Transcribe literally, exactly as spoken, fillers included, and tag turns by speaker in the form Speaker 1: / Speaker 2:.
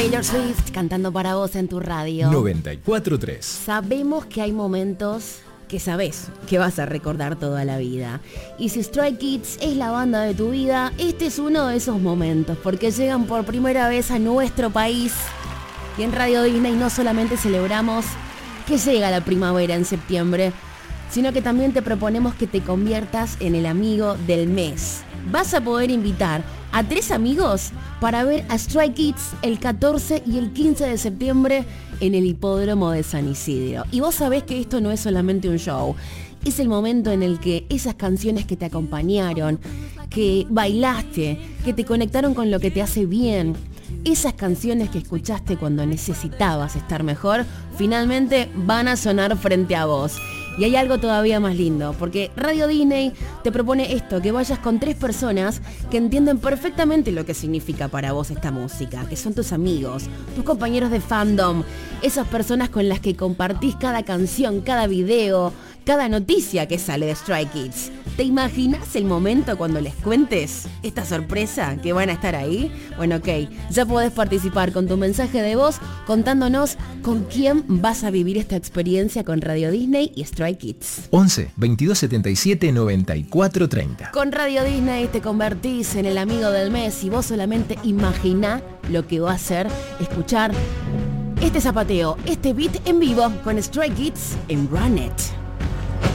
Speaker 1: Taylor Swift cantando para vos en tu radio.
Speaker 2: noventa y cuatro punto tres.
Speaker 1: Sabemos que hay momentos que sabés que vas a recordar toda la vida. Y si Stray Kids es la banda de tu vida, este es uno de esos momentos, porque llegan por primera vez a nuestro país. Y en Radio Disney no solamente celebramos que llega la primavera en septiembre, sino que también te proponemos que te conviertas en el amigo del mes. Vas a poder invitar a tres amigos para ver a Stray Kids el catorce y el quince de septiembre en el hipódromo de San Isidro. Y vos sabés que esto no es solamente un show, es el momento en el que esas canciones que te acompañaron, que bailaste, que te conectaron con lo que te hace bien, esas canciones que escuchaste cuando necesitabas estar mejor, finalmente van a sonar frente a vos. Y hay algo todavía más lindo, porque Radio Disney te propone esto, que vayas con tres personas que entienden perfectamente lo que significa para vos esta música, que son tus amigos, tus compañeros de fandom, esas personas con las que compartís cada canción, cada video, cada noticia que sale de Stray Kids. ¿Te imaginas el momento cuando les cuentes esta sorpresa que van a estar ahí? Bueno, ok, ya podés participar con tu mensaje de voz contándonos con quién vas a vivir esta experiencia con Radio Disney y Stray Kids.
Speaker 2: once, veintidós setenta y siete, noventa y cuatro treinta.
Speaker 1: Con Radio Disney te convertís en el amigo del mes y vos solamente imaginá lo que va a ser escuchar este zapateo, este beat en vivo con Stray Kids en Run It.